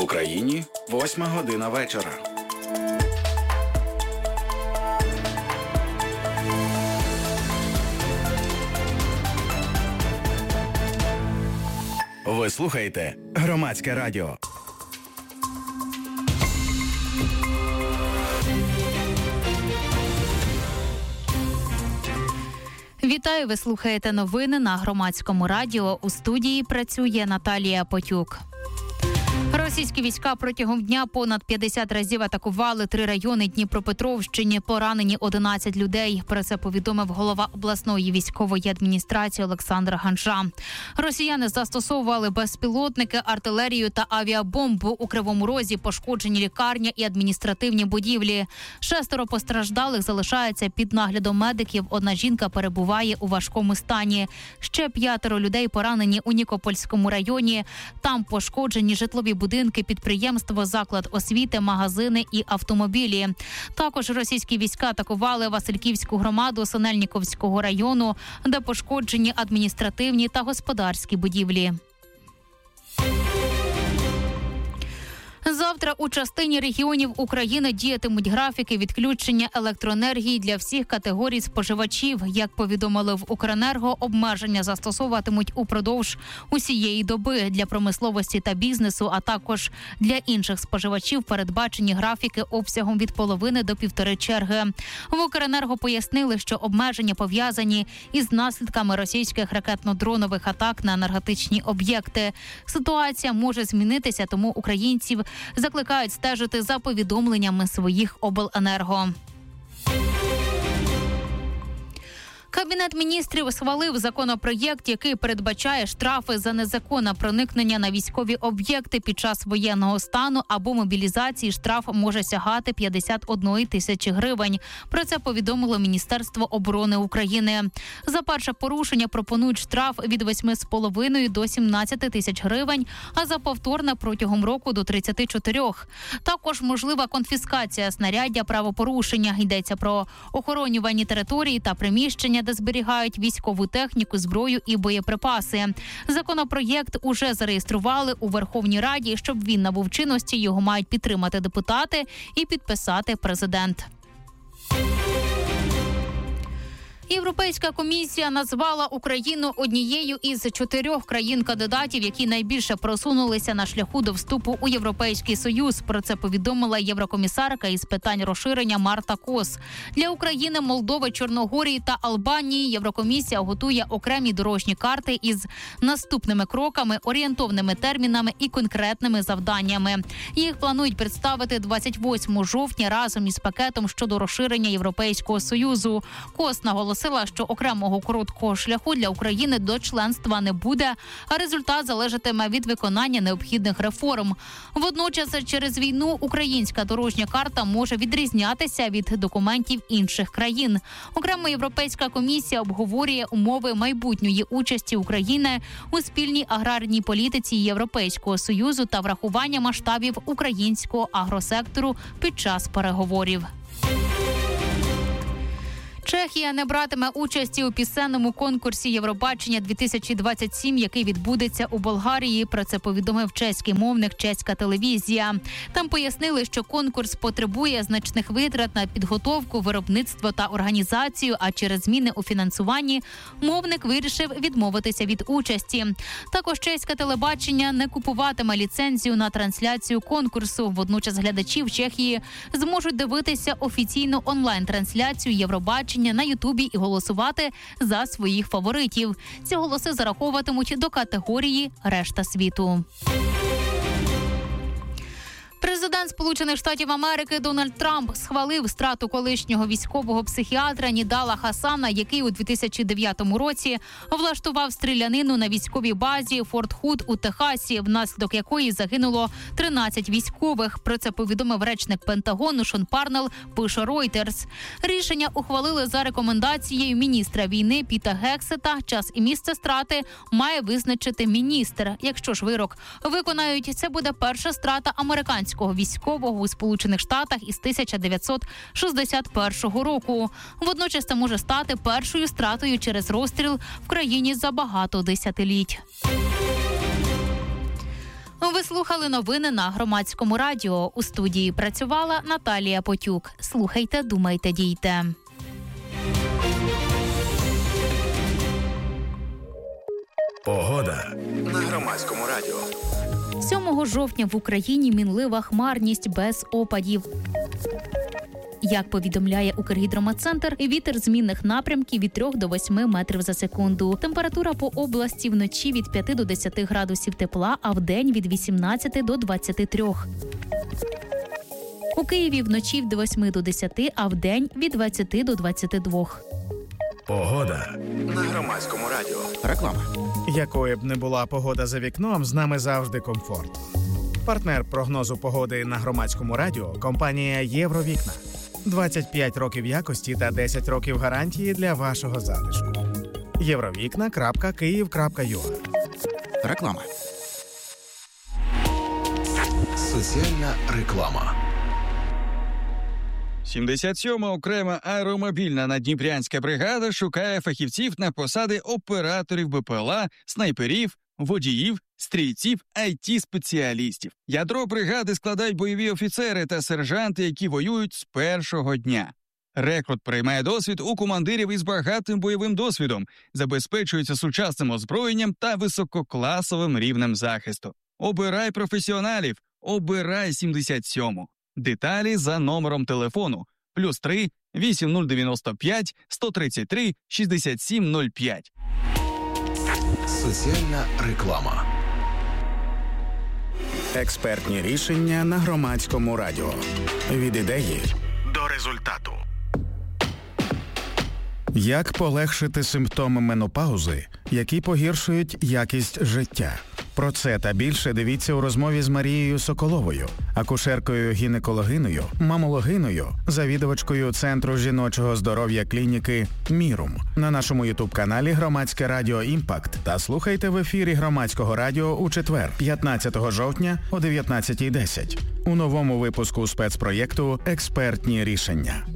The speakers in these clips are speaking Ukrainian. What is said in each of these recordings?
Україні 8:00 вечора. Ви слухаєте Громадське радіо. Вітаю, ви слухаєте новини на Громадському радіо. У студії працює Наталія Потюк. Російські війська протягом дня понад 50 разів атакували 3 райони Дніпропетровщини. Поранені 11 людей. Про це повідомив голова обласної військової адміністрації Олександр Ганжа. Росіяни застосовували безпілотники, артилерію та авіабомбу. У Кривому Розі пошкоджені лікарня і адміністративні будівлі. 6 постраждалих залишаються під наглядом медиків. Одна жінка перебуває у важкому стані. Ще 5 людей поранені у Нікопольському районі. Там пошкоджені житлові будинки, підприємство, заклад освіти, магазини і автомобілі. Також російські війська атакували Васильківську громаду Синельніковського району, де пошкоджені адміністративні та господарські будівлі. Завтра у частині регіонів України діятимуть графіки відключення електроенергії для всіх категорій споживачів. Як повідомили в Укренерго, обмеження застосовуватимуть упродовж усієї доби. Для промисловості та бізнесу, а також для інших споживачів передбачені графіки обсягом від половини до півтори черги. В Укренерго пояснили, що обмеження пов'язані із наслідками російських ракетно-дронових атак на енергетичні об'єкти. Ситуація може змінитися, тому українців закликають стежити за повідомленнями своїх обленерго. Кабінет міністрів схвалив законопроєкт, який передбачає штрафи за незаконне проникнення на військові об'єкти під час воєнного стану або мобілізації. Штраф може сягати 51 тисячі гривень. Про це повідомило Міністерство оборони України. За перше порушення пропонують штраф від 8,5 до 17 тисяч гривень, а за повторне протягом року до 34. Також можлива конфіскація знаряддя правопорушення. Йдеться про охоронювані території та приміщення, де зберігають військову техніку, зброю і боєприпаси. Законопроєкт уже зареєстрували у Верховній Раді. Щоб він набув чинності, його мають підтримати депутати і підписати президент. Європейська комісія назвала Україну однією із 4 країн-кандидатів, які найбільше просунулися на шляху до вступу у Європейський Союз. Про це повідомила єврокомісарка із питань розширення Марта Кос. Для України, Молдови, Чорногорії та Албанії Єврокомісія готує окремі дорожні карти із наступними кроками, орієнтовними термінами і конкретними завданнями. Їх планують представити 28 жовтня разом із пакетом щодо розширення Європейського Союзу. Кос наголосила, що окремого короткого шляху для України до членства не буде, а результат залежатиме від виконання необхідних реформ. Водночас, через війну українська дорожня карта може відрізнятися від документів інших країн. Окремо Європейська комісія обговорює умови майбутньої участі України у спільній аграрній політиці Європейського Союзу та врахування масштабів українського агросектору під час переговорів. Чехія не братиме участі у пісенному конкурсі Євробачення-2027, який відбудеться у Болгарії. Про це повідомив чеський мовник «Чеська телевізія». Там пояснили, що конкурс потребує значних витрат на підготовку, виробництво та організацію, а через зміни у фінансуванні мовник вирішив відмовитися від участі. Також чеське телебачення не купуватиме ліцензію на трансляцію конкурсу. Водночас глядачі в Чехії зможуть дивитися офіційну онлайн-трансляцію Євробачення на Ютубі і голосувати за своїх фаворитів. Ці голоси зараховуватимуть до категорії «Решта світу». Президент Сполучених Штатів Америки Дональд Трамп схвалив страту колишнього військового психіатра Нідала Хасана, який у 2009 році влаштував стрілянину на військовій базі Форт Худ у Техасі, внаслідок якої загинуло 13 військових. Про це повідомив речник Пентагону Шон Парнелл, пише Reuters. Рішення ухвалили за рекомендацією міністра війни Піта Гексета. Час і місце страти має визначити міністр. Якщо ж вирок виконають, це буде перша страта американського військового у Сполучених Штатах із 1961 року. Водночас це може стати першою стратою через розстріл в країні за багато десятиліть. Ви слухали новини на Громадському радіо. У студії працювала Наталія Потюк. Слухайте, думайте, дійте. Погода на Громадському радіо. 7 жовтня в Україні мінлива хмарність без опадів. Як повідомляє Укргідрометцентр, вітер змінних напрямків від 3 до 8 метрів за секунду. Температура по області вночі від 5 до 10 градусів тепла, а вдень від 18 до 23. У Києві вночі від 8 до 10, а вдень від 20 до 22. Погода на Громадському радіо. Реклама. Якою б не була погода за вікном, з нами завжди комфорт. Партнер прогнозу погоди на Громадському радіо – компанія «Євровікна». 25 років якості та 10 років гарантії для вашого затишку. Євровікна.Київ.ua. Реклама. Соціальна реклама. 77-ма окрема аеромобільна наддніпрянська бригада шукає фахівців на посади операторів БПЛА, снайперів, водіїв, стрільців, IT-спеціалістів. Ядро бригади складають бойові офіцери та сержанти, які воюють з першого дня. Рекрут приймає досвід у командирів із багатим бойовим досвідом, забезпечується сучасним озброєнням та висококласовим рівнем захисту. Обирай професіоналів, обирай 77-му. Деталі за номером телефону +3 8095 133 6705. Соціальна реклама. Експертні рішення на Громадському радіо. Від ідеї до результату. Як полегшити симптоми менопаузи, які погіршують якість життя? Про це та більше дивіться у розмові з Марією Соколовою, акушеркою-гінекологиною, мамологиною, завідувачкою Центру жіночого здоров'я клініки «Мірум» на нашому ютуб-каналі «Громадське радіо Імпакт» та слухайте в ефірі Громадського радіо у четвер, 15 жовтня о 19:10 у новому випуску спецпроєкту «Експертні рішення».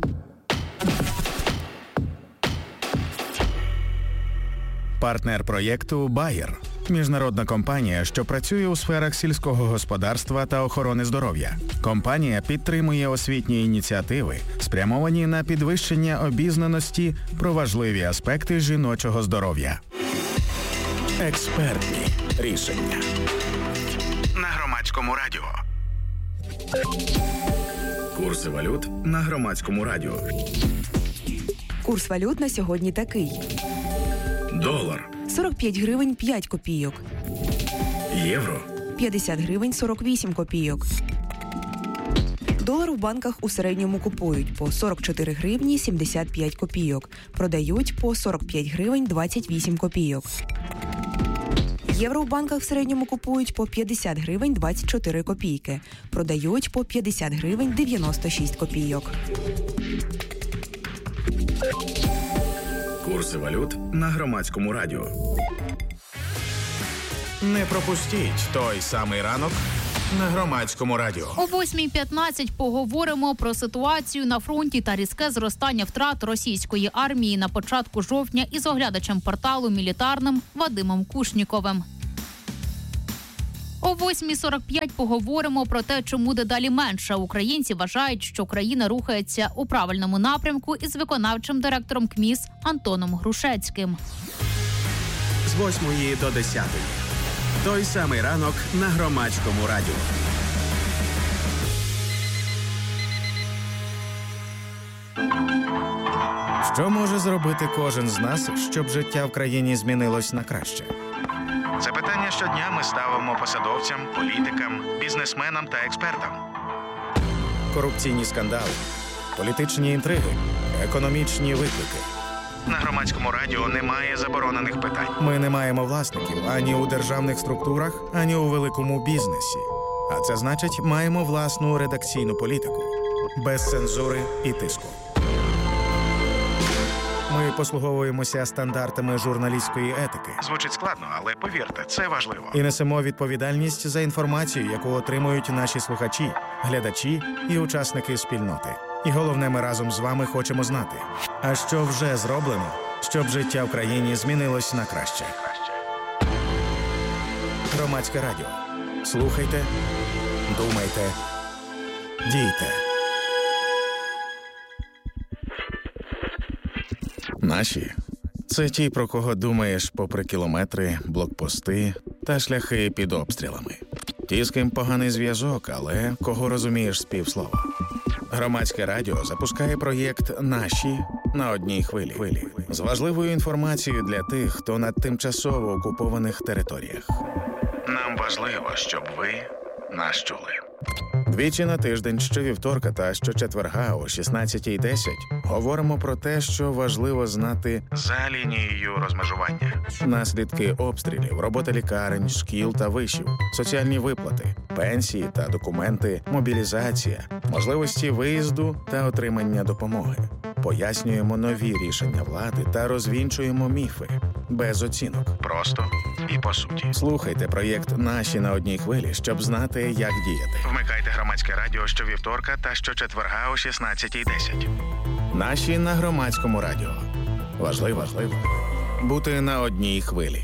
Партнер проєкту «Байер» – міжнародна компанія, що працює у сферах сільського господарства та охорони здоров'я. Компанія підтримує освітні ініціативи, спрямовані на підвищення обізнаності про важливі аспекти жіночого здоров'я. Експертні рішення на Громадському радіо. Курси валют на Громадському радіо. Курс валют на сьогодні такий. Долар. 45 гривень 5 копійок. Євро. 50 гривень 48 копійок. Долар у банках у середньому купують по 44 гривні 75 копійок. Продають по 45 гривень 28 копійок. Євро в банках в середньому купують по 50 гривень 24 копійки. Продають по 50 гривень 96 копійок. Курси валют на Громадському радіо. Не пропустіть той самий ранок на Громадському радіо. О 8:15 поговоримо про ситуацію на фронті та різке зростання втрат російської армії на початку жовтня із оглядачем порталу «Мілітарним» Вадимом Кушніковим. О 8:45 поговоримо про те, чому дедалі менше українці вважають, що країна рухається у правильному напрямку із виконавчим директором КМІС Антоном Грушецьким. З 8 до 10. Той самий ранок на Громадському радіо. Що може зробити кожен з нас, щоб життя в країні змінилось на краще? Це питання щодня ми ставимо посадовцям, політикам, бізнесменам та експертам. Корупційні скандали, політичні інтриги, економічні виклики. На Громадському радіо немає заборонених питань. Ми не маємо власників ані у державних структурах, ані у великому бізнесі. А це значить, маємо власну редакційну політику. Без цензури і тиску. Ми послуговуємося стандартами журналістської етики. Звучить складно, але повірте, це важливо. І несемо відповідальність за інформацію, яку отримують наші слухачі, глядачі і учасники спільноти. І головне, ми разом з вами хочемо знати, а що вже зроблено, щоб життя в країні змінилось на краще. Громадське радіо. Слухайте, думайте, дійте. Наші – це ті, про кого думаєш попри кілометри, блокпости та шляхи під обстрілами. Ті, з ким поганий зв'язок, але кого розумієш з півслова. Громадське радіо запускає проєкт «Наші» на одній хвилі. З важливою інформацією для тих, хто на тимчасово окупованих територіях. Нам важливо, щоб ви нас чули. Двічі на тиждень, щовівторка та щочетверга о 16:10 говоримо про те, що важливо знати за лінією розмежування. Наслідки обстрілів, робота лікарень, шкіл та вишів, соціальні виплати, пенсії та документи, мобілізація, можливості виїзду та отримання допомоги. Пояснюємо нові рішення влади та розвінчуємо міфи. Без оцінок. Просто і по суті. Слухайте проєкт «Наші» на одній хвилі, щоб знати, як діяти. Вмикайте громадське радіо щовівторка та щочетверга о 16:10. «Наші» на громадському радіо. Важливо бути на одній хвилі.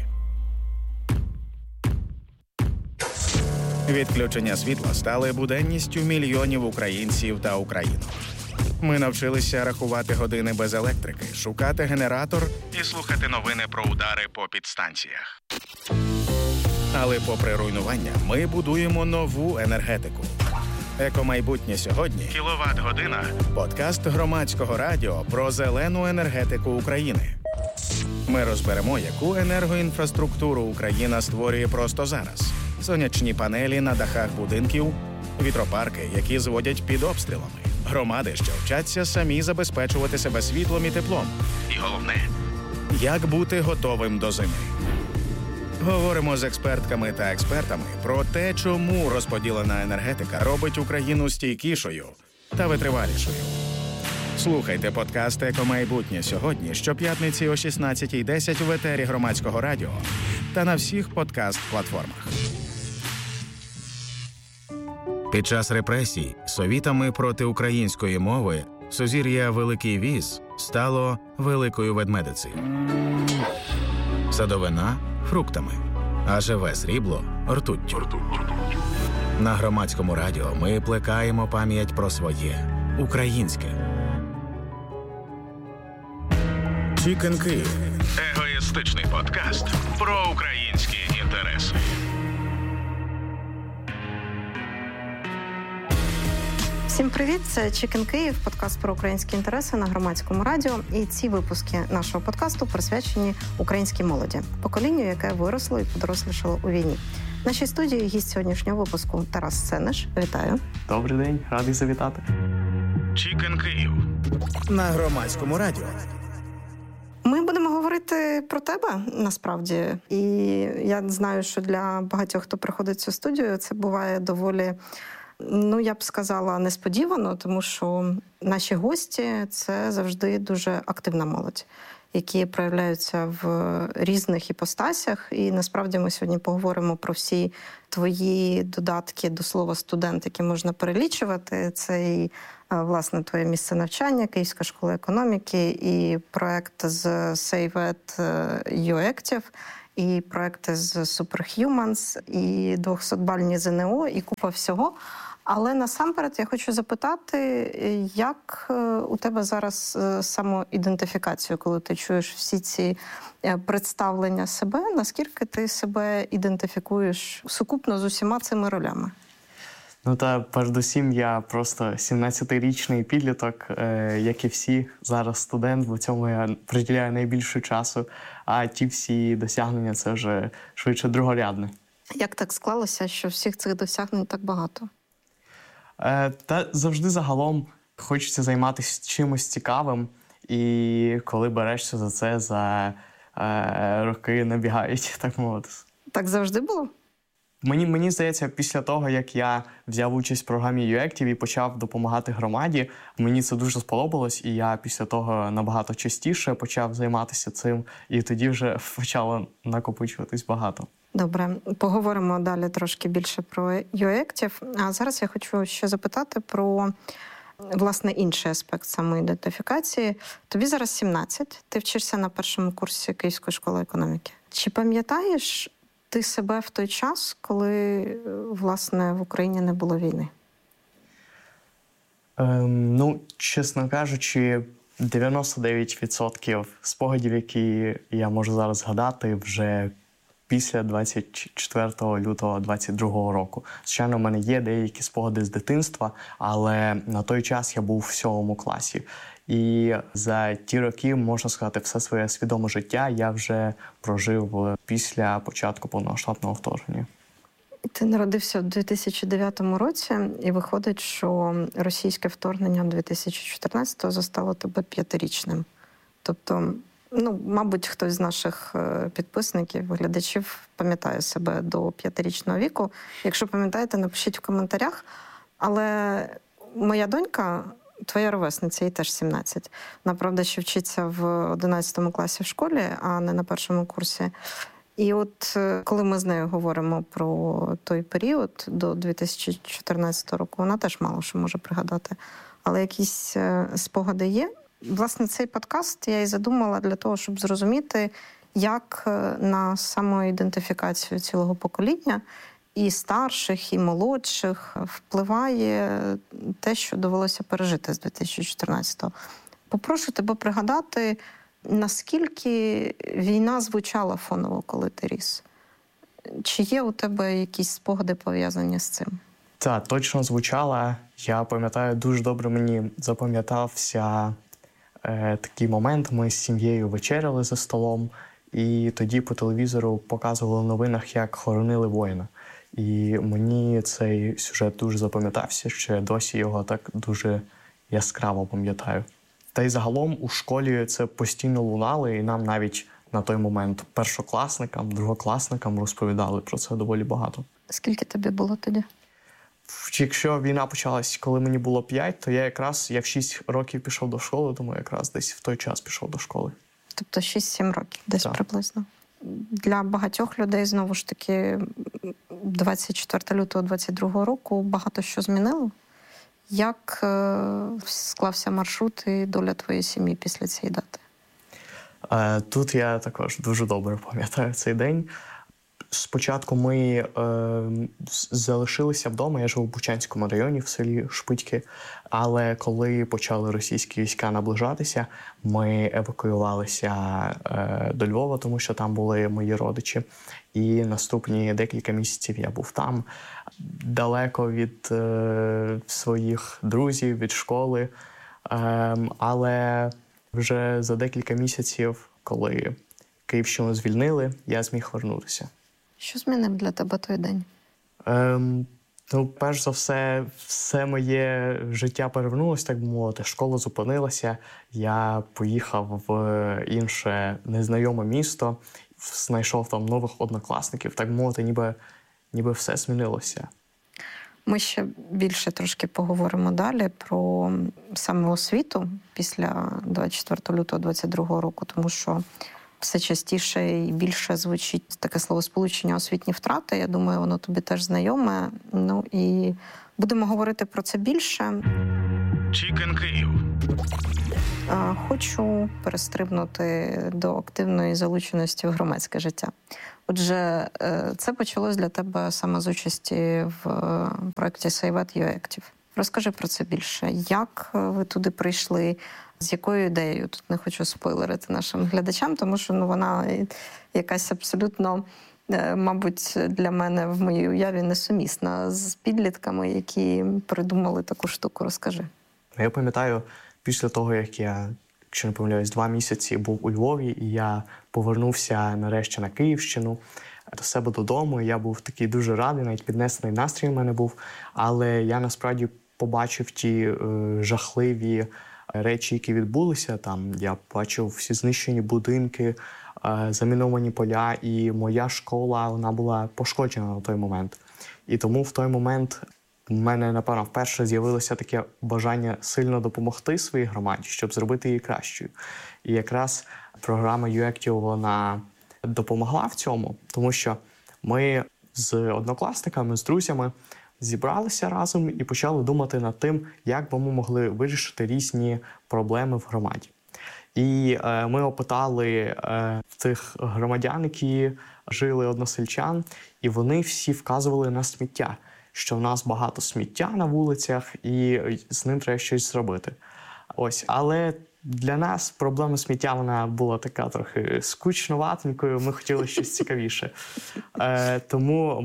Відключення світла стали буденністю мільйонів українців та українок. Ми навчилися рахувати години без електрики, шукати генератор і слухати новини про удари по підстанціях. Але попри руйнування, ми будуємо нову енергетику. Екомайбутнє сьогодні – кіловат-година. Подкаст громадського радіо про зелену енергетику України. Ми розберемо, яку енергоінфраструктуру Україна створює просто зараз. Сонячні панелі на дахах будинків, вітропарки, які зводять під обстрілами. Громади, що вчаться самі забезпечувати себе світлом і теплом. І головне – як бути готовим до зими. Говоримо з експертками та експертами про те, чому розподілена енергетика робить Україну стійкішою та витривалішою. Слухайте подкаст «Екомайбутнє сьогодні» щоп'ятниці о 16:10 в етері громадського радіо та на всіх подкаст-платформах. Під час репресій совітами проти української мови сузір'я Великий Віз стало Великою Ведмедицею. Садовина – фруктами, а живе срібло – ртуттю. На громадському радіо ми плекаємо пам'ять про своє – українське. Chicken Kyiv – егоїстичний подкаст про українські інтереси. Всім привіт! Це Chicken Kyiv, подкаст про українські інтереси на громадському радіо. І ці випуски нашого подкасту присвячені українській молоді, поколінню, яке виросло і подорослішало у війні. В нашій студії гість сьогоднішнього випуску Тарас Сенеш. Вітаю. Добрий день, радий завітати. Chicken Kyiv на громадському радіо. Ми будемо говорити про тебе, насправді. І я знаю, що для багатьох, хто приходить в цю студію, це буває доволі, я б сказала, несподівано, тому що наші гості – це завжди дуже активна молодь, які проявляються в різних іпостасях. І насправді ми сьогодні поговоримо про всі твої додатки до слова «студент», які можна перелічувати. Це і, власне, твоє місце навчання, Київська школа економіки, і проект з SaveEd UActive, і проекти з Superhumans, і 200-бальні ЗНО, і купа всього. Але насамперед я хочу запитати, як у тебе зараз самоідентифікація, коли ти чуєш всі ці представлення себе, наскільки ти себе ідентифікуєш сукупно з усіма цими ролями? Та передусім я просто 17-річний підліток, як і всі, зараз студент, бо цьому я приділяю найбільше часу, а ті всі досягнення – це вже швидше другорядне. Як так склалося, що всіх цих досягнень так багато? Та завжди загалом хочеться займатися чимось цікавим, і коли берешся за це, за роки набігають, так мовити. Так завжди було? Мені здається, після того, як я взяв участь в програмі UActive і почав допомагати громаді, мені це дуже сподобалось, і я після того набагато частіше почав займатися цим, і тоді вже почало накопичуватись багато. Добре, поговоримо далі трошки більше про UActive. А зараз я хочу ще запитати про, власне, інший аспект самоідентифікації. Тобі зараз 17, ти вчишся на першому курсі Київської школи економіки. Чи пам'ятаєш ти себе в той час, коли, власне, в Україні не було війни? Чесно кажучи, 99% спогадів, які я можу зараз згадати, вже після 24 лютого 2022 року. Звичайно, в мене є деякі спогади з дитинства, але на той час я був в 7 класі. І за ті роки, можна сказати, все своє свідоме життя я вже прожив після початку повномасштабного вторгнення. Ти народився у 2009 році, і виходить, що російське вторгнення 2014-го застало тебе 5-річним. Тобто, мабуть, хтось з наших підписників, глядачів пам'ятає себе до 5-річного віку. Якщо пам'ятаєте, напишіть в коментарях. Але моя донька, твоя ровесниця, їй теж 17. Вона, правда, ще вчиться в 11 класі в школі, а не на першому курсі. І от коли ми з нею говоримо про той період до 2014 року, вона теж мало що може пригадати. Але якісь спогади є. Власне, цей подкаст я і задумала для того, щоб зрозуміти, як на самоідентифікацію цілого покоління і старших, і молодших впливає те, що довелося пережити з 2014-го. Попрошу тебе пригадати, наскільки війна звучала фоново, коли ти ріс? Чи є у тебе якісь спогади пов'язані з цим? Так, точно звучала. Я пам'ятаю, дуже добре мені запам'ятався такий момент. Ми з сім'єю вечеряли за столом, і тоді по телевізору показували в новинах, як хоронили воїна. І мені цей сюжет дуже запам'ятався, що я досі його так дуже яскраво пам'ятаю. Та й загалом у школі це постійно лунало, і нам навіть на той момент першокласникам, другокласникам розповідали про це доволі багато. Скільки тобі було тоді? Якщо війна почалась, коли мені було 5, то я в 6 років пішов до школи, тому якраз десь в той час пішов до школи. Тобто 6-7 років десь так. Приблизно. Для багатьох людей, знову ж таки, 24 лютого 2022 року багато що змінило. Як склався маршрут і доля твоєї сім'ї після цієї дати? Тут я також дуже добре пам'ятаю цей день. Спочатку ми залишилися вдома, я живу в Бучанському районі, в селі Шпитьки, але коли почали російські війська наближатися, ми евакуювалися до Львова, тому що там були мої родичі. І наступні декілька місяців я був там, далеко від своїх друзів, від школи. Але вже за декілька місяців, коли Київщину звільнили, я зміг повернутися. Що змінив для тебе той день? Перш за все моє життя перевернулося, так би мовити. Школа зупинилася, я поїхав в інше незнайоме місто, знайшов там нових однокласників, так би мовити, ніби все змінилося. Ми ще більше трошки поговоримо далі про саме освіту після 24 лютого 2022 року, тому що все частіше і більше звучить таке словосполучення «освітні втрати». Я думаю, воно тобі теж знайоме. І будемо говорити про це більше. Чікен Київ. Хочу перестрибнути до активної залученості в громадське життя. Отже, це почалось для тебе саме з участі в проєкті Say What You Active. Розкажи про це більше. Як ви туди прийшли? З якою ідеєю? Тут не хочу спойлерити нашим глядачам, тому що вона якась абсолютно, мабуть, для мене в моїй уяві несумісна з підлітками, які придумали таку штуку. Розкажи. Я пам'ятаю, після того, як я, якщо не помиляюсь, 2 місяці був у Львові, і я повернувся нарешті на Київщину, до себе додому. Я був такий дуже радий, навіть піднесений настрій у мене був. Але я насправді побачив ті жахливі речі, які відбулися. Там я бачив всі знищені будинки, заміновані поля, і моя школа, вона була пошкоджена на той момент. І тому в той момент у мене, напевно, вперше з'явилося таке бажання сильно допомогти своїй громаді, щоб зробити її кращою. І якраз програма YouActive, вона допомогла в цьому, тому що ми з однокласниками, з друзями зібралися разом і почали думати над тим, як би ми могли вирішити різні проблеми в громаді. І ми опитали тих громадян, які жили, односельчан, і вони всі вказували на сміття, що в нас багато сміття на вулицях, і з ним треба щось зробити. Ось, але для нас проблема сміття, вона була така трохи скучноватенькою, ми хотіли щось цікавіше. Тому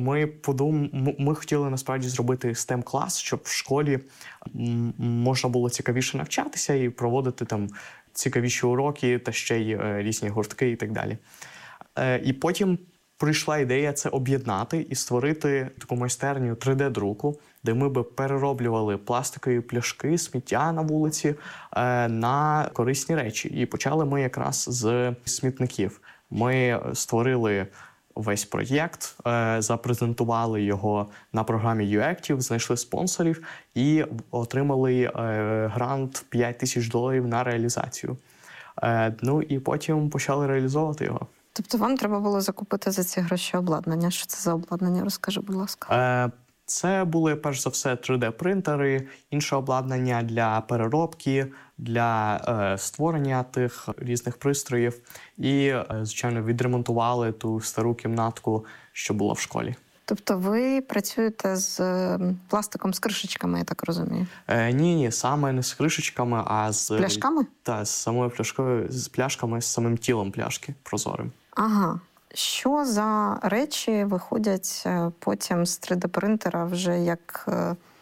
ми хотіли насправді зробити STEM-клас, щоб в школі можна було цікавіше навчатися і проводити там цікавіші уроки та ще й різні гуртки і так далі. І потім прийшла ідея це об'єднати і створити таку майстерню 3D-друку, де ми би перероблювали пластикові пляшки, сміття на вулиці на корисні речі. І почали ми якраз з смітників. Ми створили весь проєкт, запрезентували його на програмі UActive, знайшли спонсорів і отримали грант $5000 на реалізацію. Ну і потім почали реалізовувати його. Тобто вам треба було закупити за ці гроші обладнання. Що це за обладнання? Розкажи, будь ласка. Це були, перш за все, 3D-принтери, інше обладнання для переробки, для створення тих різних пристроїв. І, звичайно, відремонтували ту стару кімнатку, що була в школі. Тобто ви працюєте з пластиком, з кришечками, я так розумію? Ні, саме не з кришечками, а з... Пляшками? Так, з самою пляшкою, з пляшками, з самим тілом пляшки прозорим. Ага. Що за речі виходять потім з 3D-принтера вже як,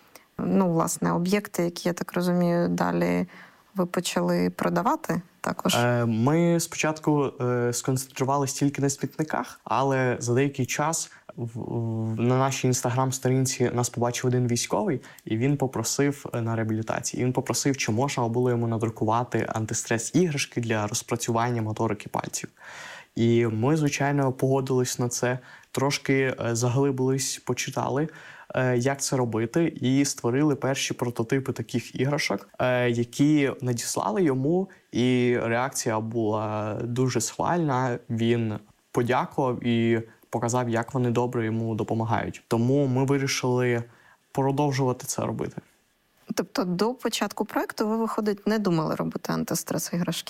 власне, об'єкти, які, я так розумію, далі ви почали продавати також? Ми спочатку сконцентрувалися тільки на смітниках, але за деякий час на нашій інстаграм-сторінці нас побачив один військовий, і він попросив на реабілітації. І він попросив, чи можна було йому надрукувати антистрес-іграшки для розпрацювання моторики пальців. І ми, звичайно, погодились на це, трошки заглибились, почитали, як це робити, і створили перші прототипи таких іграшок, які надіслали йому, і реакція була дуже схвальна. Він подякував і показав, як вони добре йому допомагають. Тому ми вирішили продовжувати це робити. Тобто до початку проєкту ви, виходить, не думали робити антистрес-іграшки?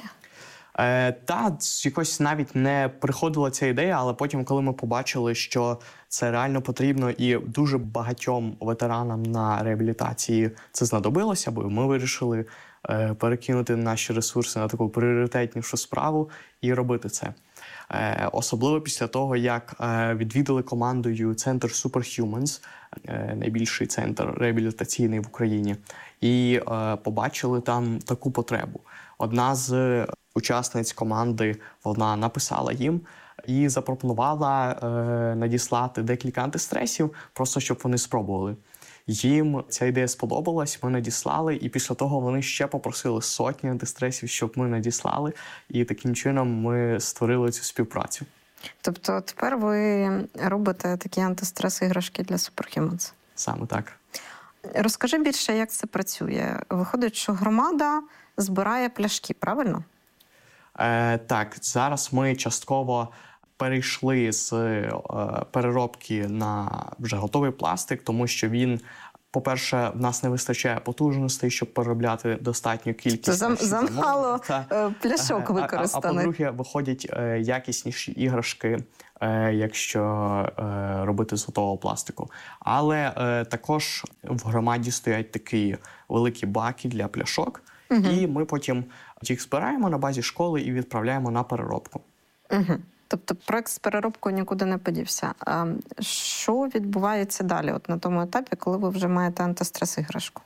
Якось навіть не приходила ця ідея, але потім, коли ми побачили, що це реально потрібно і дуже багатьом ветеранам на реабілітації це знадобилося, бо ми вирішили перекинути наші ресурси на таку пріоритетнішу справу і робити це. Особливо після того, як відвідали командою центр Superhumans, найбільший центр реабілітаційний в Україні, і побачили там таку потребу. Одна з учасниць команди, вона написала їм і запропонувала надіслати декілька антистресів, просто щоб вони спробували. Їм ця ідея сподобалась, ми надіслали, і після того вони ще попросили сотні антистресів, щоб ми надіслали, і таким чином ми створили цю співпрацю. Тобто тепер ви робите такі антистрес-іграшки для Superhumans? Саме так. Розкажи більше, як це працює. Виходить, що громада збирає пляшки, правильно? Так, зараз ми частково перейшли з переробки на вже готовий пластик, тому що він, по-перше, в нас не вистачає потужностей, щоб переробляти достатню кількість. Замало пляшок використаних. А по-друге, виходять якісніші іграшки, якщо робити з готового пластику. Але також в громаді стоять такі великі баки для пляшок, і ми потім їх збираємо на базі школи і відправляємо на переробку. Тобто проект з переробкою нікуди не подівся. А що відбувається далі, от на тому етапі, коли ви вже маєте антистрес-іграшку?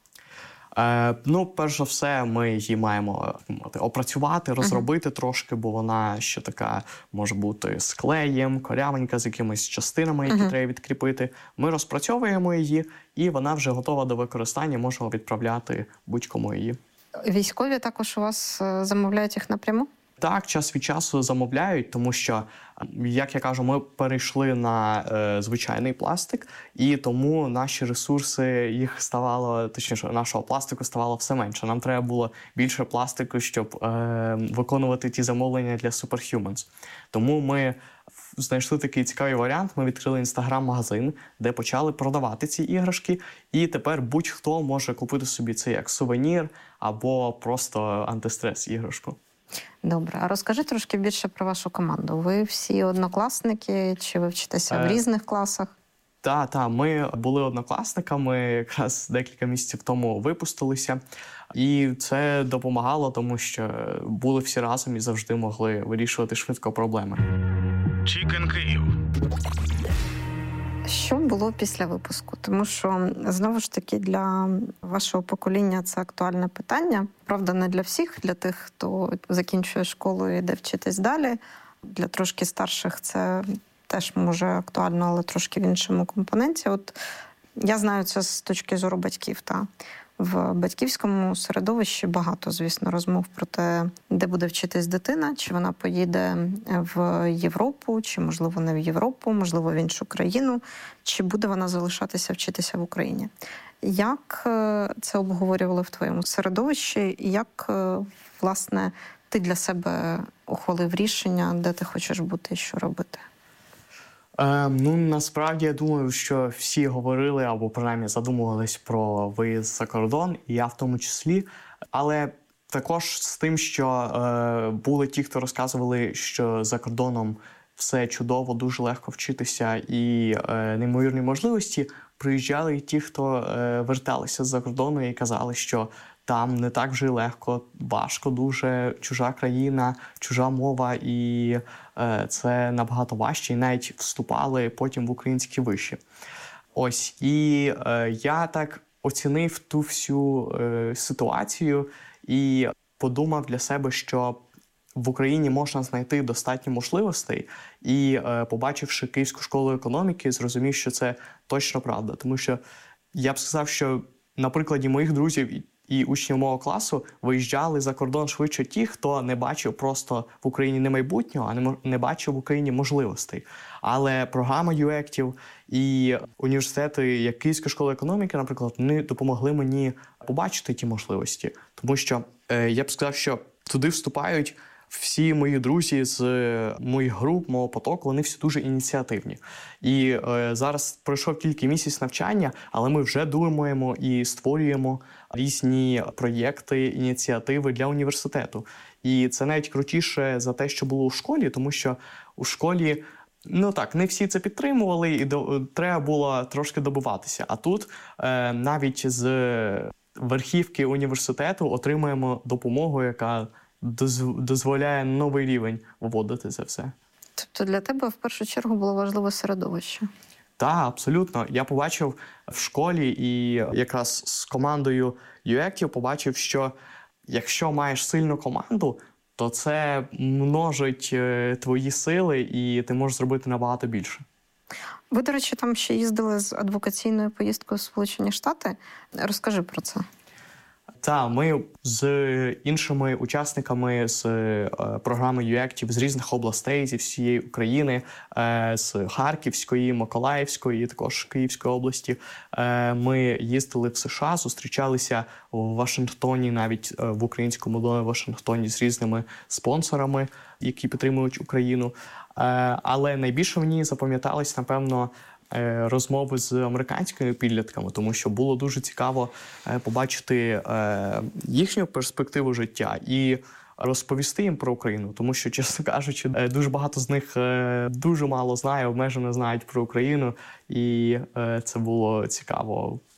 Перш за все, ми її маємо опрацювати, розробити трошки, бо вона ще така може бути з клеєм, корявенька, з якимись частинами, які треба відкріпити. Ми розпрацьовуємо її, і вона вже готова до використання, можемо відправляти будь-кому її. Військові також у вас замовляють їх напряму? Так, час від часу замовляють, тому що, як я кажу, ми перейшли на звичайний пластик, і тому наші ресурси, їх ставало, точніше, нашого пластику ставало все менше. Нам треба було більше пластику, щоб виконувати ті замовлення для Superhumans. Тому ми знайшли такий цікавий варіант, ми відкрили інстаграм-магазин, де почали продавати ці іграшки, і тепер будь-хто може купити собі це як сувенір або просто антистрес-іграшку. Добре, а розкажи трошки більше про вашу команду. Ви всі однокласники, чи ви вчитеся в різних класах? Так, ми були однокласниками, якраз декілька місяців тому випустилися. І це допомагало, тому що були всі разом і завжди могли вирішувати швидко проблеми. Чікен Київ. Що було після випуску? Тому що, знову ж таки, для вашого покоління це актуальне питання. Правда, не для всіх, для тих, хто закінчує школу і йде вчитись далі. Для трошки старших це теж може актуально, але трошки в іншому компоненті. От я знаю це з точки зору батьків. В батьківському середовищі багато, звісно, розмов про те, де буде вчитись дитина, чи вона поїде в Європу, чи, можливо, не в Європу, можливо, в іншу країну, чи буде вона залишатися вчитися в Україні. Як це обговорювали в твоєму середовищі? І як, власне, ти для себе ухвалив рішення, де ти хочеш бути і що робити? Насправді, я думаю, що всі говорили або, принаймні, задумувались про виїзд за кордон, і я в тому числі. Але також з тим, що були ті, хто розказували, що за кордоном все чудово, дуже легко вчитися і неймовірні можливості, приїжджали і ті, хто верталися з-за кордону і казали, що там не так вже легко, важко дуже, чужа країна, чужа мова, і це набагато важче, і навіть вступали потім в українські виші. Ось, і я так оцінив ту всю ситуацію і подумав для себе, що в Україні можна знайти достатньо можливостей, і, побачивши Київську школу економіки, зрозумів, що це точно правда. Тому що я б сказав, що на прикладі моїх друзів і учнів мого класу виїжджали за кордон швидше ті, хто не бачив просто в Україні не майбутнього, а не бачив в Україні можливостей. Але програма UActive і університети, як Київська школа економіки, наприклад, вони допомогли мені побачити ті можливості. Тому що я б сказав, що туди вступають всі мої друзі з моїх груп, мого потоку, вони всі дуже ініціативні. І зараз пройшов тільки місяць навчання, але ми вже думаємо і створюємо різні проєкти, ініціативи для університету. І це навіть крутіше за те, що було у школі, тому що у школі, не всі це підтримували, і треба було трошки добиватися. А тут навіть з верхівки університету отримуємо допомогу, яка дозволяє новий рівень вводити це все. Тобто для тебе в першу чергу було важливе середовище? Так, абсолютно. Я побачив в школі і якраз з командою UActive побачив, що якщо маєш сильну команду, то це множить твої сили і ти можеш зробити набагато більше. Ви, до речі, там ще їздили з адвокаційною поїздкою в Сполучені Штати. Розкажи про це. Так, ми з іншими учасниками з програми UActive з різних областей, зі всієї України, з Харківської, Миколаївської і також Київської області. Ми їздили в США, зустрічалися в Вашингтоні, навіть в українському домі в Вашингтоні з різними спонсорами, які підтримують Україну. Але найбільше мені запам'ятались, напевно, розмови з американськими підлітками, тому що було дуже цікаво побачити їхню перспективу життя і розповісти їм про Україну, тому що, чесно кажучи, дуже багато з них дуже мало знає, обмежено знають про Україну, і це було цікаво